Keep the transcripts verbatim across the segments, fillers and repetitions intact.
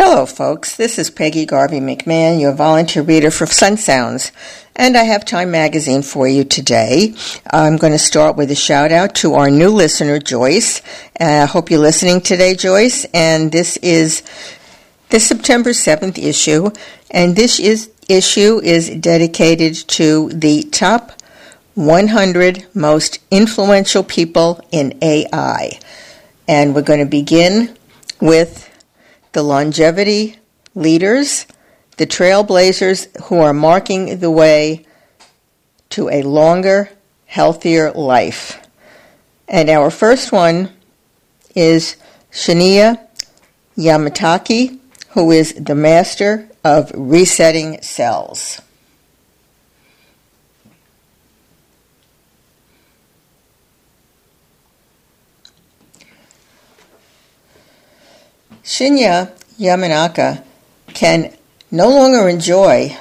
Hello, folks. This is Peggy Garvey McMahon, your volunteer reader for Sun Sounds, and I have Time Magazine for you today. I'm going to start with a shout-out to our new listener, Joyce. I uh, hope you're listening today, Joyce, and this is the September seventh issue, and this is, issue is dedicated to the top one hundred most influential people in A I, and we're going to begin with the longevity leaders, the trailblazers who are marking the way to a longer, healthier life. And our first one is Shinya Yamataki, who is the master of resetting cells. Shinya Yamanaka can no longer enjoy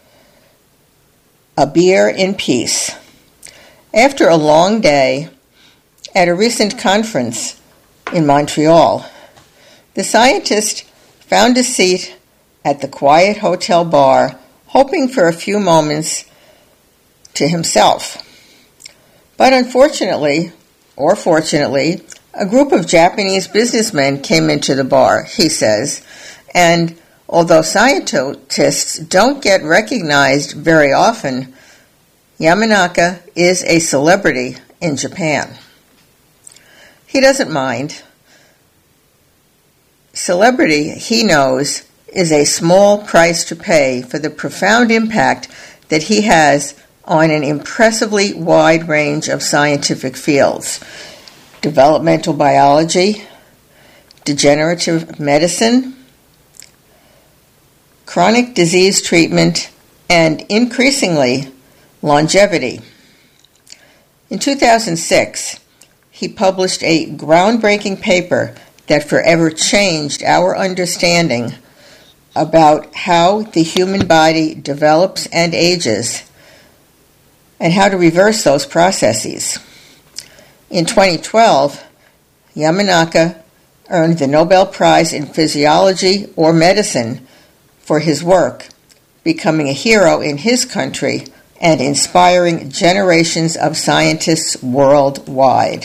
a beer in peace. After a long day at a recent conference in Montreal, the scientist found a seat at the quiet hotel bar, hoping for a few moments to himself. But unfortunately, or fortunately, a group of Japanese businessmen came into the bar, he says, and although scientists don't get recognized very often, Yamanaka is a celebrity in Japan. He doesn't mind. Celebrity, he knows, is a small price to pay for the profound impact that he has on an impressively wide range of scientific fields. Developmental biology, degenerative medicine, chronic disease treatment, and increasingly, longevity. In two thousand six, he published a groundbreaking paper that forever changed our understanding about how the human body develops and ages and how to reverse those processes. In twenty twelve, Yamanaka earned the Nobel Prize in Physiology or Medicine for his work, becoming a hero in his country and inspiring generations of scientists worldwide.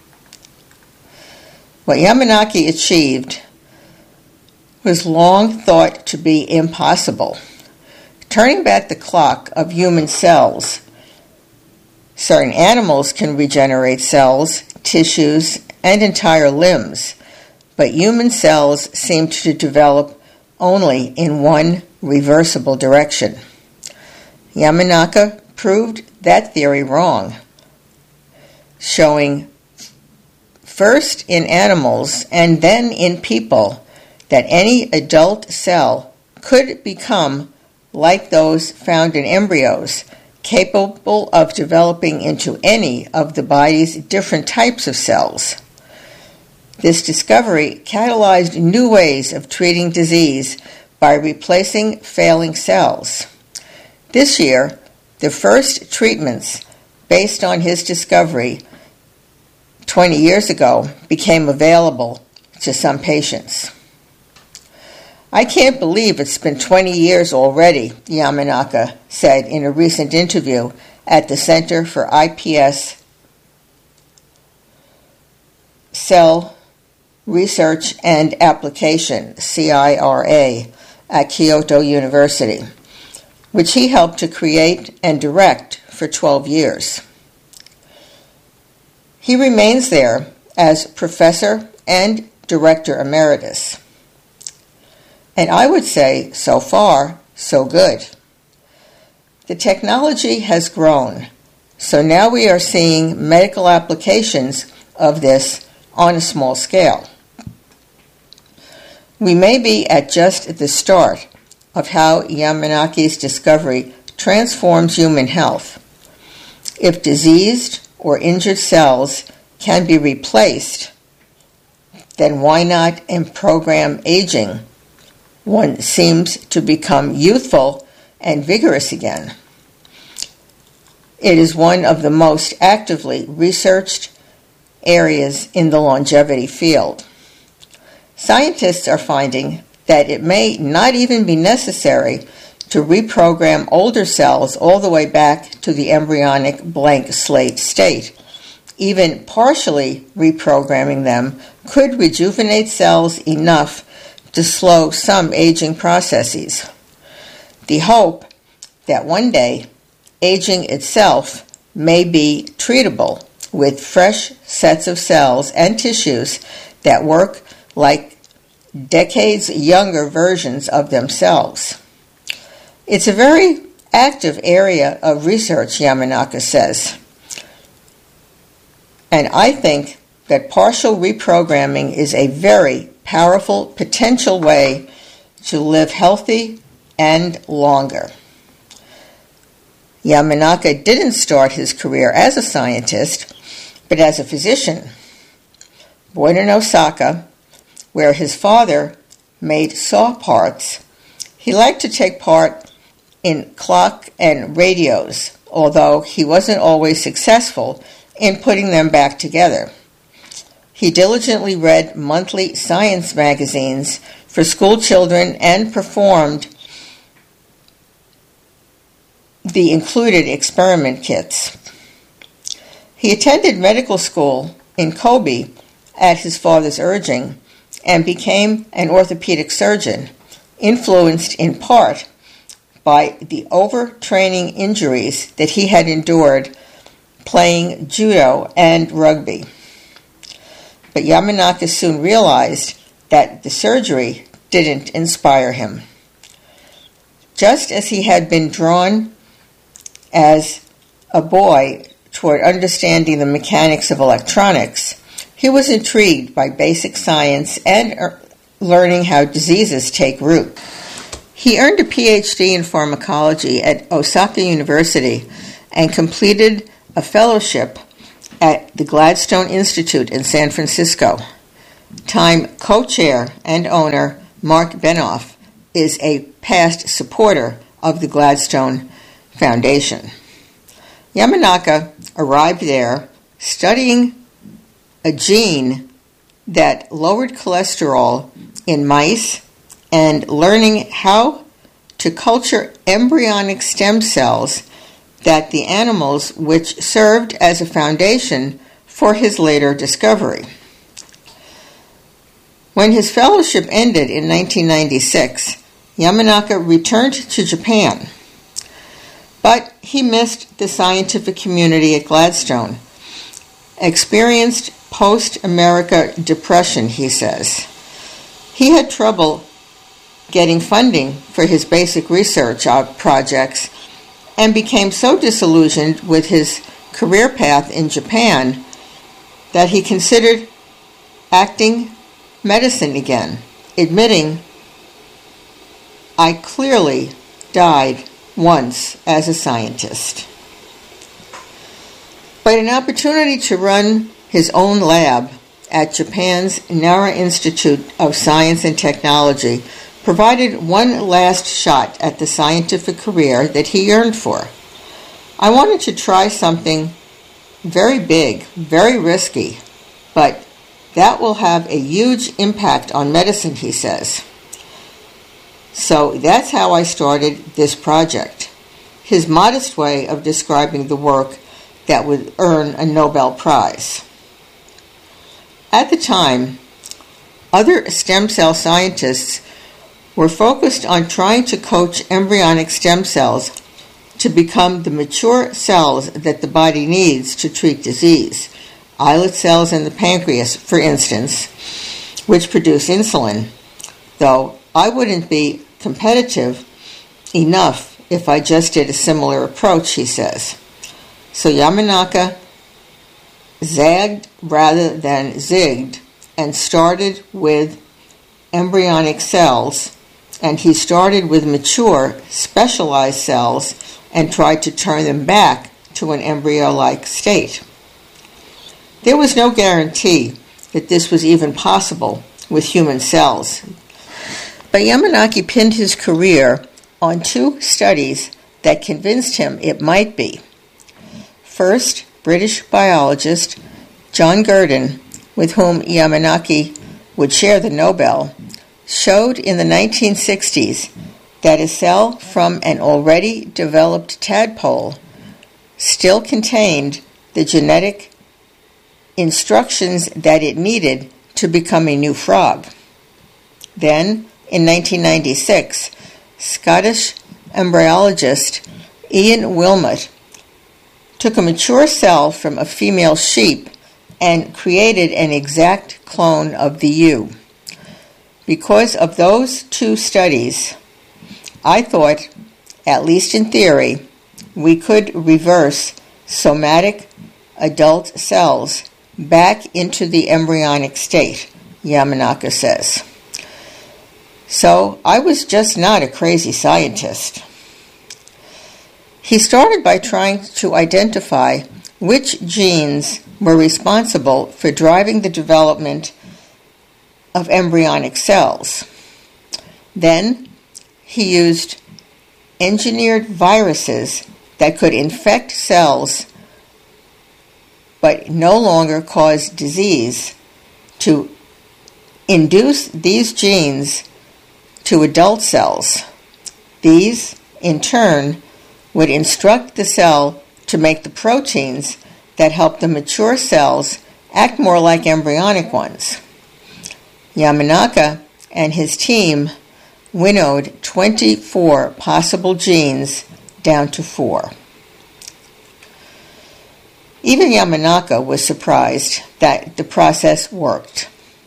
What Yamanaki achieved was long thought to be impossible. Turning back the clock of human cells, certain animals can regenerate cells, tissues, and entire limbs, but human cells seem to develop only in one reversible direction. Yamanaka proved that theory wrong, showing first in animals and then in people that any adult cell could become like those found in embryos, capable of developing into any of the body's different types of cells. This discovery catalyzed new ways of treating disease by replacing failing cells. This year, the first treatments based on his discovery twenty years ago became available to some patients. I can't believe it's been twenty years already, Yamanaka said in a recent interview at the Center for I P S Cell Research and Application, C I R A, at Kyoto University, which he helped to create and direct for twelve years. He remains there as professor and director emeritus. And I would say, so far, so good. The technology has grown, so now we are seeing medical applications of this on a small scale. We may be at just the start of how Yamanaki's discovery transforms human health. If diseased or injured cells can be replaced, then why not program aging? One seems to become youthful and vigorous again. It is one of the most actively researched areas in the longevity field. Scientists are finding that it may not even be necessary to reprogram older cells all the way back to the embryonic blank slate state. Even partially reprogramming them could rejuvenate cells enough to slow some aging processes. The hope that one day aging itself may be treatable with fresh sets of cells and tissues that work like decades younger versions of themselves. It's a very active area of research, Yamanaka says. And I think that partial reprogramming is a very powerful potential way to live healthy and longer. Yamanaka didn't start his career as a scientist, but as a physician. Born in Osaka, where his father made saw parts, he liked to take part in clock and radios, although he wasn't always successful in putting them back together. He diligently read monthly science magazines for school children and performed the included experiment kits. He attended medical school in Kobe at his father's urging and became an orthopedic surgeon, influenced in part by the overtraining injuries that he had endured playing judo and rugby. But Yamanaka soon realized that the surgery didn't inspire him. Just as he had been drawn as a boy toward understanding the mechanics of electronics, he was intrigued by basic science and er- learning how diseases take root. He earned a P H D in pharmacology at Osaka University and completed a fellowship at the Gladstone Institute in San Francisco. Time co-chair and owner Mark Benoff is a past supporter of the Gladstone Foundation. Yamanaka arrived there studying a gene that lowered cholesterol in mice and learning how to culture embryonic stem cells that the animals which served as a foundation for his later discovery. When his fellowship ended in nineteen ninety-six, Yamanaka returned to Japan, but he missed the scientific community at Gladstone, experienced post-America depression, he says. He had trouble getting funding for his basic research projects and became so disillusioned with his career path in Japan that he considered acting medicine again, admitting, "I clearly died once as a scientist." But an opportunity to run his own lab at Japan's Nara Institute of Science and Technology provided one last shot at the scientific career that he yearned for. "I wanted to try something very big, very risky, but that will have a huge impact on medicine," he says. So that's how I started this project. His modest way of describing the work that would earn a Nobel Prize. At the time, other stem cell scientists were focused on trying to coach embryonic stem cells to become the mature cells that the body needs to treat disease. Islet cells in the pancreas, for instance, which produce insulin, though I wouldn't be competitive enough if I just did a similar approach, he says. So Yamanaka zagged rather than zigged and started with embryonic cells, and he started with mature, specialized cells and tried to turn them back to an embryo-like state. There was no guarantee that this was even possible with human cells, but Yamanaka pinned his career on two studies that convinced him it might be. First, British biologist John Gurdon, with whom Yamanaka would share the Nobel, showed in the nineteen sixties that a cell from an already developed tadpole still contained the genetic instructions that it needed to become a new frog. Then, in nineteen ninety-six, Scottish embryologist Ian Wilmot took a mature cell from a female sheep and created an exact clone of the ewe. Because of those two studies, I thought, at least in theory, we could reverse somatic adult cells back into the embryonic state, Yamanaka says. So I was just not a crazy scientist. He started by trying to identify which genes were responsible for driving the development of embryonic cells. Then he used engineered viruses that could infect cells but no longer cause disease to induce these genes to adult cells. These, in turn, would instruct the cell to make the proteins that help the mature cells act more like embryonic ones. Yamanaka and his team winnowed twenty-four possible genes down to four. Even Yamanaka was surprised that the process worked.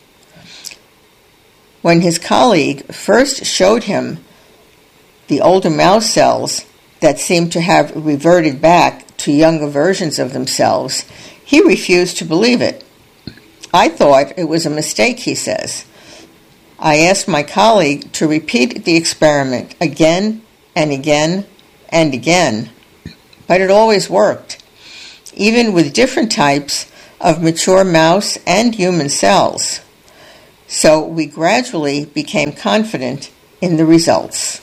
When his colleague first showed him the older mouse cells that seemed to have reverted back to younger versions of themselves, he refused to believe it. I thought it was a mistake, he says. I asked my colleague to repeat the experiment again and again and again, but it always worked, even with different types of mature mouse and human cells. So we gradually became confident in the results.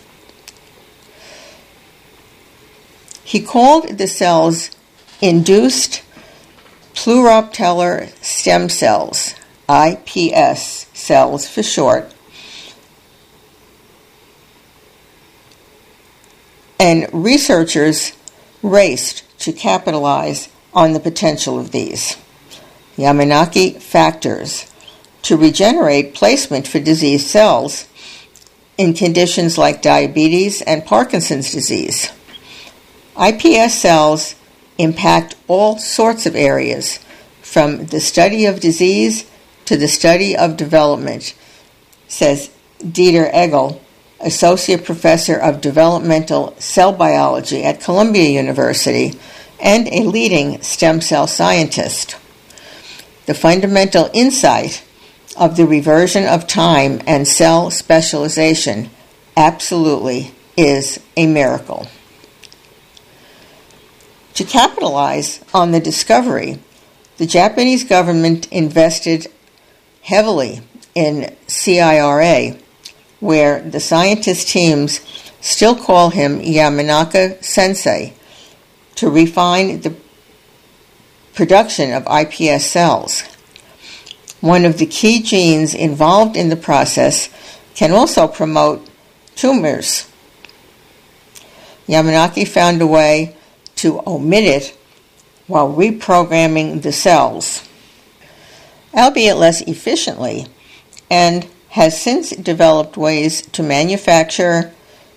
He called the cells induced pluripotent stem cells, I P S cells for short, and researchers raced to capitalize on the potential of these. Yamanaka factors to regenerate placement for diseased cells in conditions like diabetes and Parkinson's disease. I P S cells impact all sorts of areas, from the study of disease to the study of development, says Dieter Egel, Associate Professor of Developmental Cell Biology at Columbia University and a leading stem cell scientist. The fundamental insight of the reversion of time and cell specialization absolutely is a miracle. To capitalize on the discovery, the Japanese government invested heavily in C I R A, where the scientist teams still call him Yamanaka Sensei, to refine the production of I P S cells. One of the key genes involved in the process can also promote tumors. Yamanaka found a way to omit it while reprogramming the cells, albeit less efficiently, and has since developed ways to manufacture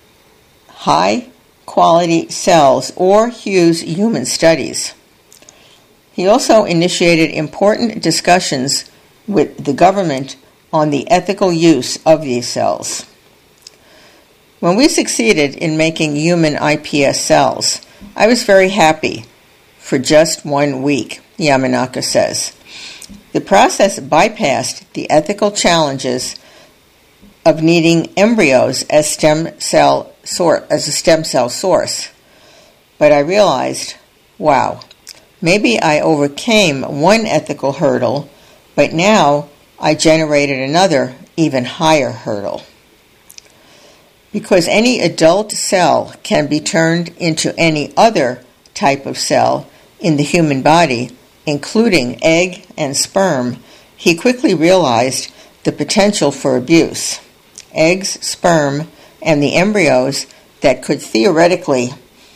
high-quality cells or use human studies. He also initiated important discussions with the government on the ethical use of these cells. When we succeeded in making human I P S cells, I was very happy for just one week, Yamanaka says. The process bypassed the ethical challenges of needing embryos as stem cell sor- as a stem cell source. But I realized, wow, maybe I overcame one ethical hurdle, but now I generated another, even higher hurdle. Because any adult cell can be turned into any other type of cell in the human body, including egg and sperm, he quickly realized the potential for abuse. eggs, sperm, and the embryos that could theoretically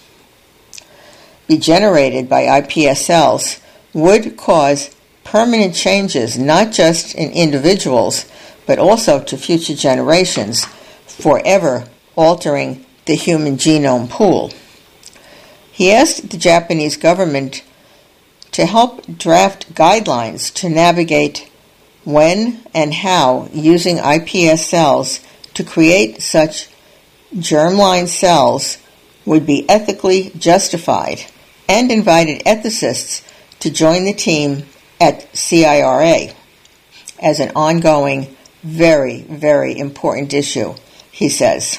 be generated by I P S cells would cause permanent changes not just in individuals but also to future generations, forever altering the human genome pool. He asked the Japanese government to help draft guidelines to navigate when and how using I P S cells to create such germline cells would be ethically justified, and invited ethicists to join the team at C I R A as an ongoing, very, very important issue, he says.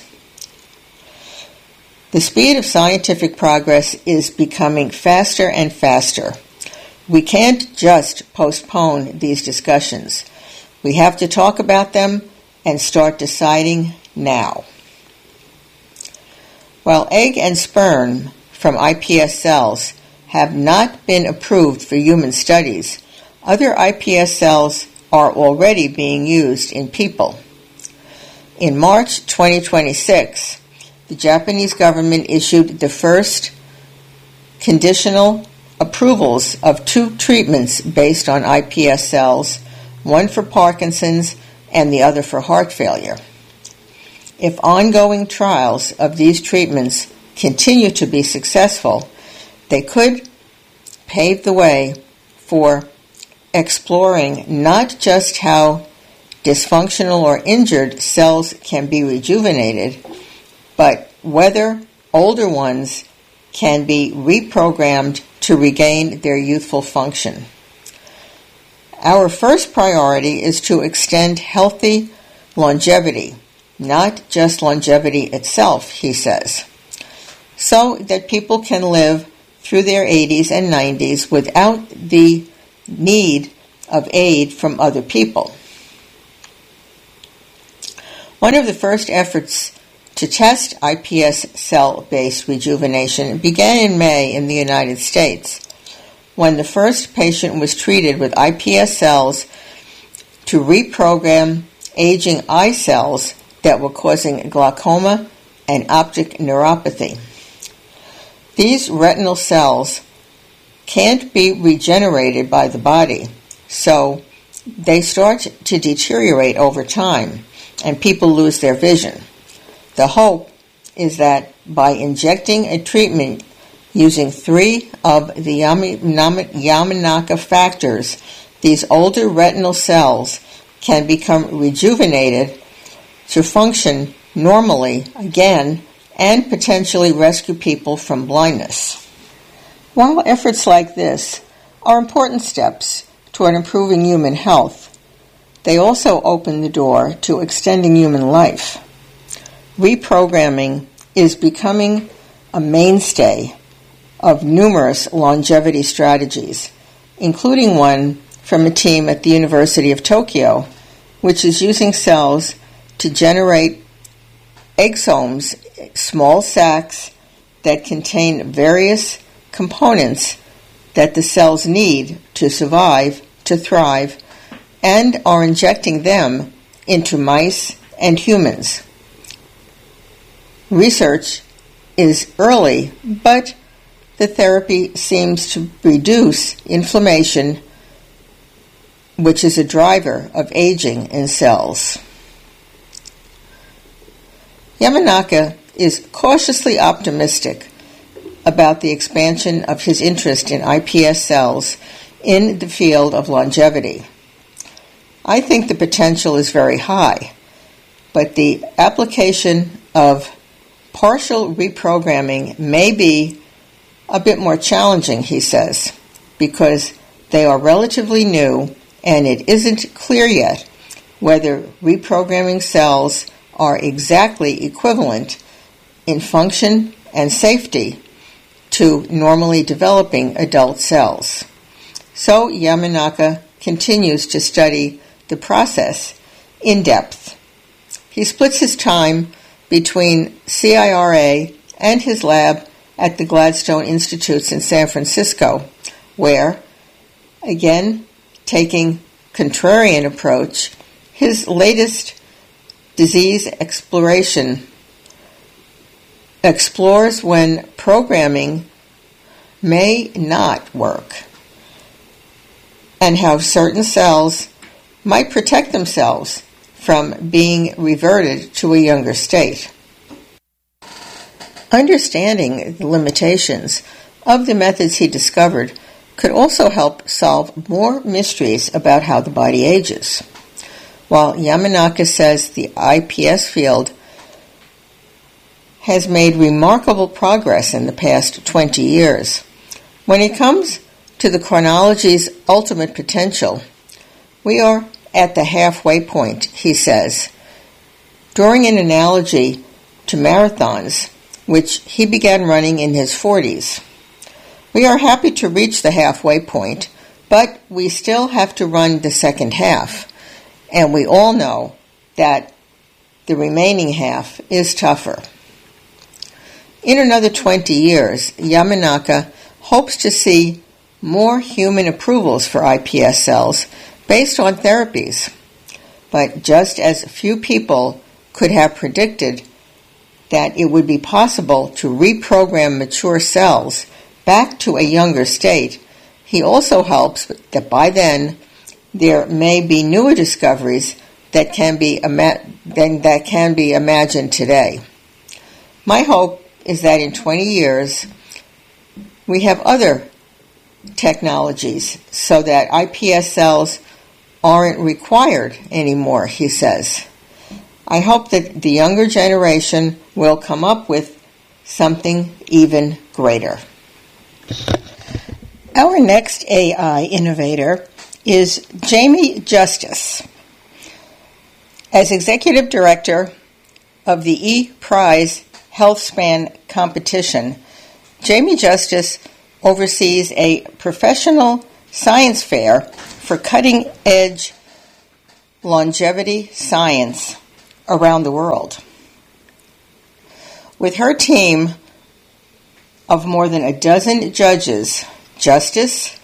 The speed of scientific progress is becoming faster and faster. We can't just postpone these discussions. We have to talk about them and start deciding now. While egg and sperm from I P S cells have not been approved for human studies, other I P S cells are already being used in people. In March twenty twenty-six, the Japanese government issued the first conditional approvals of two treatments based on I P S cells, one for Parkinson's and the other for heart failure. If ongoing trials of these treatments continue to be successful, they could pave the way for exploring not just how dysfunctional or injured cells can be rejuvenated, but whether older ones can be reprogrammed to regain their youthful function. Our first priority is to extend healthy longevity, not just longevity itself, he says, so that people can live through their eighties and nineties without the need of aid from other people. One of the first efforts to test I P S cell-based rejuvenation began in May in the United States, when the first patient was treated with I P S cells to reprogram aging eye cells that were causing glaucoma and optic neuropathy. These retinal cells can't be regenerated by the body, so they start to deteriorate over time, and people lose their vision. The hope is that by injecting a treatment using three of the Yamanaka factors, these older retinal cells can become rejuvenated to function normally again and potentially rescue people from blindness. While efforts like this are important steps toward improving human health, they also open the door to extending human life. Reprogramming is becoming a mainstay of numerous longevity strategies, including one from a team at the University of Tokyo, which is using cells to generate exomes, small sacs that contain various components that the cells need to survive, to thrive, and are injecting them into mice and humans. Research is early, but the therapy seems to reduce inflammation, which is a driver of aging in cells. Yamanaka is cautiously optimistic about the expansion of his interest in I P S cells in the field of longevity. I think the potential is very high, but the application of partial reprogramming may be a bit more challenging, he says, because they are relatively new and it isn't clear yet whether reprogramming cells are exactly equivalent in function and safety to normally developing adult cells. So Yamanaka continues to study the process in depth. He splits his time between C I R A and his lab at the Gladstone Institutes in San Francisco, where, again, taking contrarian approach, his latest disease exploration explores when programming may not work and how certain cells might protect themselves from being reverted to a younger state. Understanding the limitations of the methods he discovered could also help solve more mysteries about how the body ages. While Yamanaka says the I P S field has made remarkable progress in the past twenty years, when it comes to the chronology's ultimate potential, we are at the halfway point, he says. During an analogy to marathons, which he began running in his forties. We are happy to reach the halfway point, but we still have to run the second half, and we all know that the remaining half is tougher. In another twenty years, Yamanaka hopes to see more human approvals for I P S cells based on therapies, but just as few people could have predicted that it would be possible to reprogram mature cells back to a younger state, he also hopes that by then there may be newer discoveries that can be ima- that can be imagined today. My hope is that in twenty years we have other technologies so that I P S cells aren't required anymore, he says. I hope that the younger generation will come up with something even greater. Our next A I innovator is Jamie Justice. As Executive Director of the E-Prize HealthSpan competition, Jamie Justice oversees a professional science fair for cutting-edge longevity science around the world. With her team of more than a dozen judges, Justice,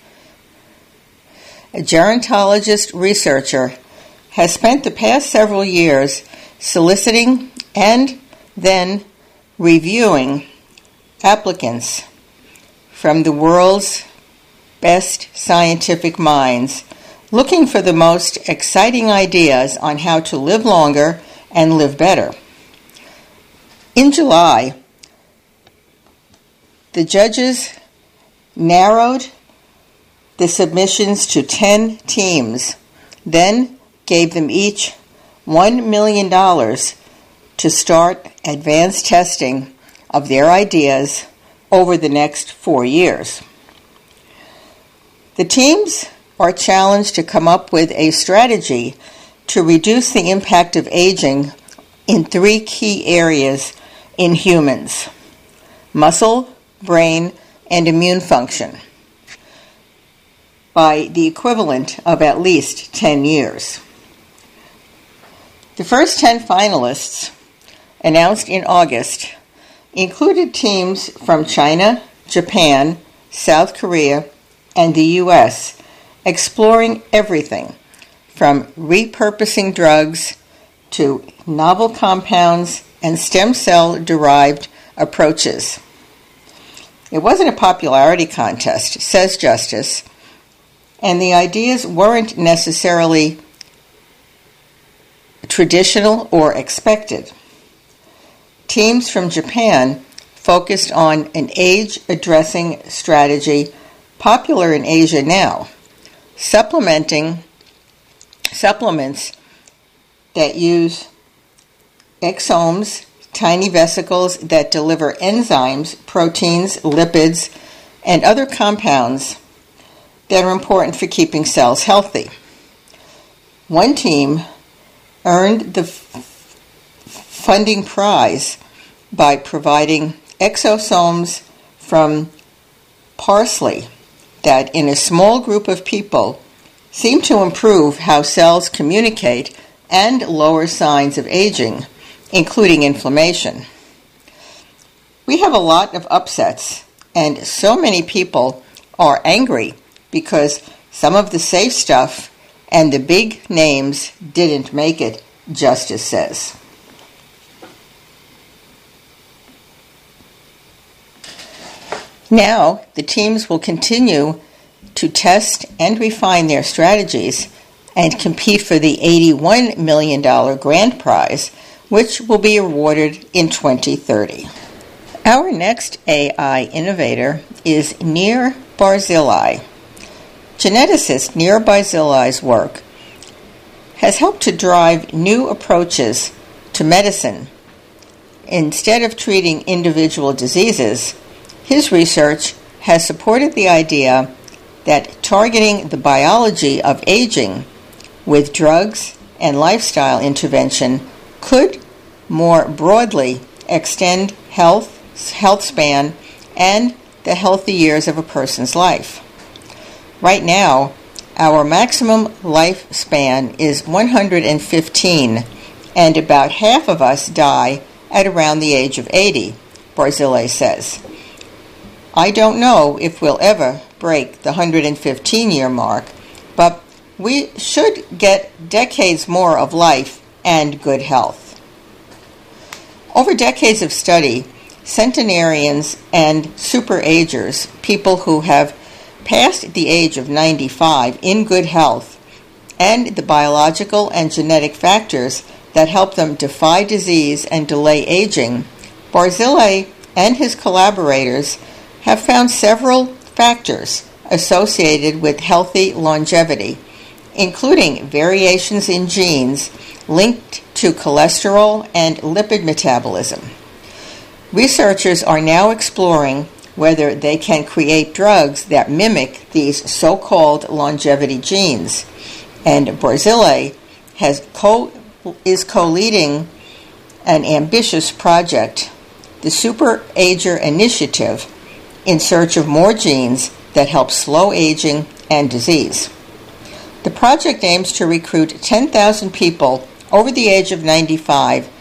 a gerontologist researcher, has spent the past several years soliciting and then reviewing applicants from the world's best scientific minds, looking for the most exciting ideas on how to live longer and live better. In July, the judges narrowed the submissions to ten teams, then gave them each one million dollars to start advanced testing of their ideas over the next four years. The teams are challenged to come up with a strategy to reduce the impact of aging in three key areas in humans: muscle, brain, and immune function, by the equivalent of at least ten years. The first ten finalists, announced in August, included teams from China, Japan, South Korea, and the U S, exploring everything from repurposing drugs to novel compounds and stem cell-derived approaches. It wasn't a popularity contest, says Justice, and the ideas weren't necessarily traditional or expected. Teams from Japan focused on an age-addressing strategy popular in Asia now, supplementing supplements that use exomes, tiny vesicles that deliver enzymes, proteins, lipids, and other compounds that are important for keeping cells healthy. One team earned the f- funding prize by providing exosomes from parsley that, in a small group of people, seem to improve how cells communicate and lower signs of aging, including inflammation. We have a lot of upsets, and so many people are angry because some of the safe stuff and the big names didn't make it, Justice says. Now, the teams will continue to test and refine their strategies and compete for the eighty-one million dollars grand prize, which will be awarded in twenty thirty. Our next A I innovator is Nir Barzilai. Geneticist Nir Barzilai's work has helped to drive new approaches to medicine. Instead of treating individual diseases, his research has supported the idea that targeting the biology of aging with drugs and lifestyle intervention could more broadly extend health, health span, and the healthy years of a person's life. Right now, our maximum lifespan is one hundred fifteen, and about half of us die at around the age of eighty, Barzilai says. I don't know if we'll ever break the one hundred fifteen-year mark, but we should get decades more of life and good health. Over decades of study, centenarians and superagers, people who have passed the age of ninety-five in good health, and the biological and genetic factors that help them defy disease and delay aging, Barzilai and his collaborators have found several factors associated with healthy longevity, including variations in genes linked to cholesterol and lipid metabolism. Researchers are now exploring whether they can create drugs that mimic these so-called longevity genes, and Barzilai has co- is co-leading an ambitious project, the Superager Initiative, in search of more genes that help slow aging and disease. The project aims to recruit ten thousand people over the age of ninety-five